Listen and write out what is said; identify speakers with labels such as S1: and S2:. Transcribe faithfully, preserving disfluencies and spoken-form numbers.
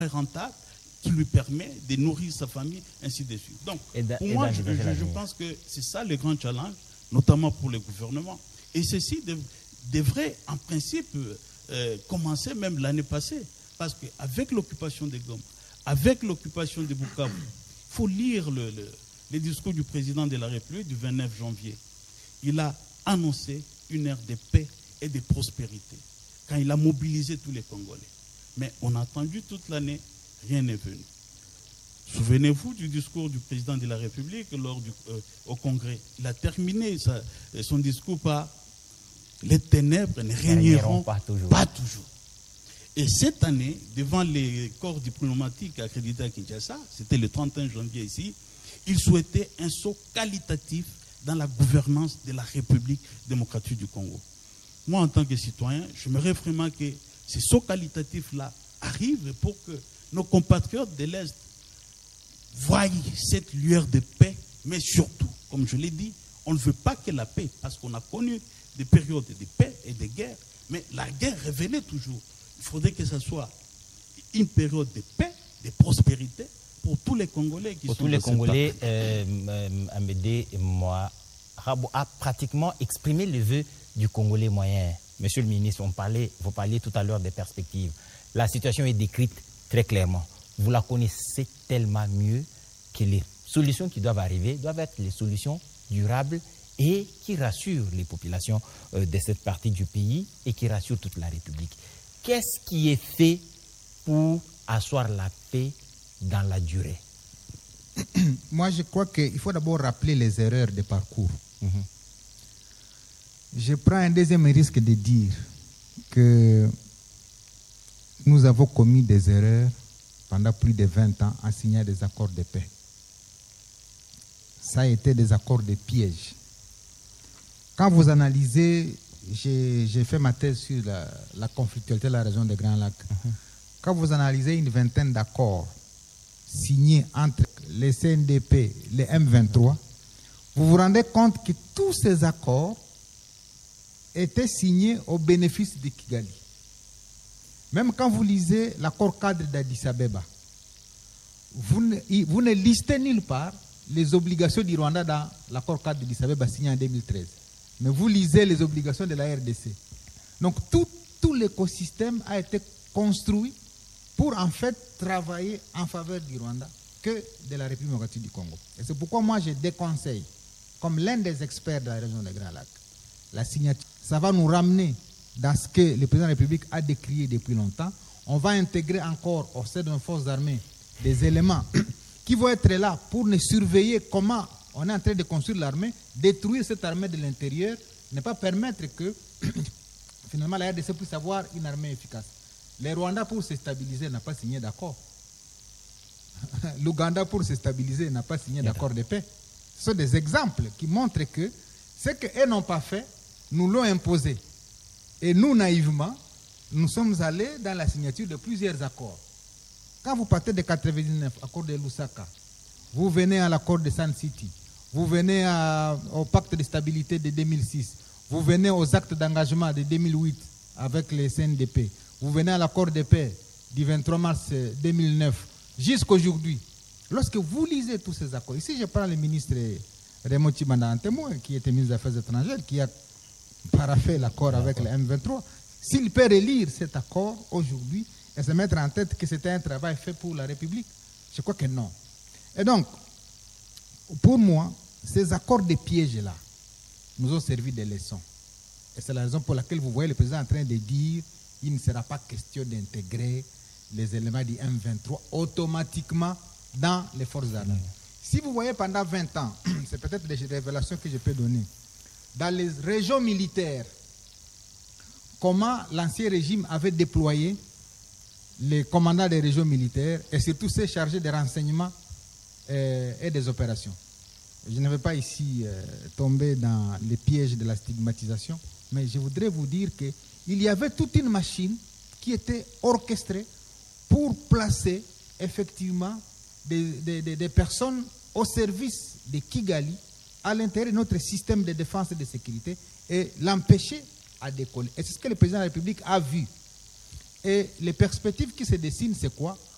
S1: rentable qui lui permet de nourrir sa famille, ainsi de suite. Donc, et pour et moi, je, je, je pense que c'est ça le grand challenge, notamment pour le gouvernement. Et ceci de, devrait, en principe, euh, commencer même l'année passée. Parce qu'avec l'occupation des Goma, avec l'occupation de Bukavu, il faut lire le, le, le discours du président de la République du vingt-neuf janvier. Il a annoncé une ère de paix et de prospérité, quand il a mobilisé tous les Congolais. Mais on a attendu toute l'année, rien n'est venu. Souvenez-vous du discours du président de la République lors du, euh, au Congrès. Il a terminé sa, son discours par « Les ténèbres ne régneront pas toujours. pas toujours ». Et cette année, devant les corps diplomatiques accrédités à Kinshasa, c'était le trente et un janvier ici, il souhaitait un saut qualitatif dans la gouvernance de la République démocratique du Congo. Moi, en tant que citoyen, j'aimerais vraiment que ces sauts qualitatifs-là arrivent pour que nos compatriotes de l'Est voient cette lueur de paix, mais surtout, comme je l'ai dit, on ne veut pas que la paix, parce qu'on a connu des périodes de paix et de guerre, mais la guerre revenait toujours. Il faudrait que ce soit une période de paix, de prospérité pour tous les Congolais qui
S2: pour
S1: sont
S2: tous les Congolais, euh, euh, Amédée et moi, Rabo a pratiquement exprimé le vœu du Congolais moyen. Monsieur le ministre, on parlait, vous parliez tout à l'heure des perspectives. La situation est décrite très clairement. Vous la connaissez tellement mieux que les solutions qui doivent arriver doivent être les solutions durables et qui rassurent les populations euh, de cette partie du pays et qui rassurent toute la République. Qu'est-ce qui est fait pour asseoir la paix dans la durée?
S3: Moi, je crois qu'il faut d'abord rappeler les erreurs de parcours. Mm-hmm. Je prends un deuxième risque de dire que nous avons commis des erreurs pendant plus de vingt ans en signant des accords de paix. Ça a été des accords de piège. Quand vous analysez, j'ai, j'ai fait ma thèse sur la, la conflictualité de la région des Grands Lacs. Mm-hmm. Quand vous analysez une vingtaine d'accords signés entre les C N D P, les M vingt-trois, vous vous rendez compte que tous ces accords étaient signés au bénéfice de Kigali. Même quand vous lisez l'accord cadre d'Addis Abeba, vous ne, vous ne listez nulle part les obligations du Rwanda dans l'accord cadre d'Addis Abeba signé en deux mille treize. Mais vous lisez les obligations de la R D C. Donc tout, tout l'écosystème a été construit pour en fait travailler en faveur du Rwanda que de la République démocratique du Congo. Et c'est pourquoi moi je déconseille, comme l'un des experts de la région des Grands Lacs, la signature. Ça va nous ramener dans ce que le président de la République a décrié depuis longtemps. On va intégrer encore au sein de nos forces armées des éléments qui vont être là pour nous surveiller comment on est en train de construire l'armée, détruire cette armée de l'intérieur, ne pas permettre que finalement la R D C puisse avoir une armée efficace. Le Rwanda, pour se stabiliser, n'a pas signé d'accord. L'Ouganda, pour se stabiliser, n'a pas signé d'accord de paix. Ce sont des exemples qui montrent que ce qu'eux n'ont pas fait, nous l'ont imposé. Et nous, naïvement, nous sommes allés dans la signature de plusieurs accords. Quand vous partez de quatre-vingt-dix-neuf, accord de Lusaka, vous venez à l'accord de Sun City, vous venez à, au pacte de stabilité de deux mille six, vous venez aux actes d'engagement de deux mille huit avec les C N D P, vous venez à l'accord de paix du vingt-trois mars deux mille neuf, jusqu'à aujourd'hui. Lorsque vous lisez tous ces accords, ici je prends le ministre Raymond Tshibanda en témoin, qui était ministre des Affaires étrangères, qui a paraphé l'accord avec le M vingt-trois. S'il peut relire cet accord aujourd'hui et se mettre en tête que c'était un travail fait pour la République, je crois que non. Et donc, pour moi, ces accords de piège-là nous ont servi de leçons. Et c'est la raison pour laquelle vous voyez le président en train de dire qu'il ne sera pas question d'intégrer les éléments du M vingt-trois automatiquement dans les forces armées. Si vous voyez pendant vingt ans, c'est peut-être des révélations que je peux donner, dans les régions militaires, comment l'ancien régime avait déployé les commandants des régions militaires et surtout ceux chargés des renseignements euh, et des opérations. Je ne vais pas ici euh, tomber dans les pièges de la stigmatisation, mais je voudrais vous dire qu'il y avait toute une machine qui était orchestrée pour placer effectivement des, des, des, des personnes au service de Kigali à l'intérieur de notre système de défense et de sécurité et l'empêcher à décoller. Et c'est ce que le président de la République a vu. Et les perspectives qui se dessinent, c'est quoi?